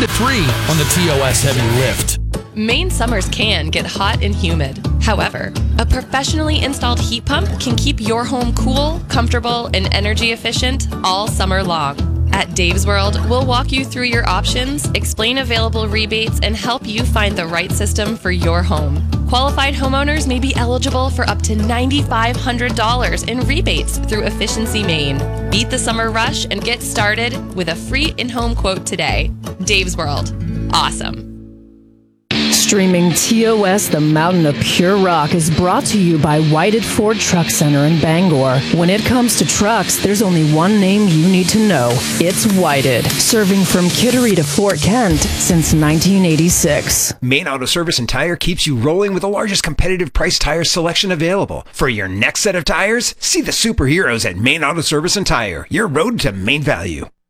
to 3 on the TOS Heavy Lift. Maine summers can get hot and humid. However, a professionally installed heat pump can keep your home cool, comfortable, and energy efficient all summer long. At Dave's World, we'll walk you through your options, explain available rebates, and help you find the right system for your home. Qualified homeowners may be eligible for up to $9,500 in rebates through Efficiency Maine. Beat the summer rush and get started with a free in-home quote today. Dave's World. Awesome. Streaming TOS, the Mountain of Pure Rock, is brought to you by Whited Ford Truck Center in Bangor. When it comes to trucks, there's only one name you need to know. It's Whited, serving from Kittery to Fort Kent since 1986. Maine Auto Service and Tire keeps you rolling with the largest competitive price tire selection available. For your next set of tires, see the superheroes at Maine Auto Service and Tire, your road to Maine value.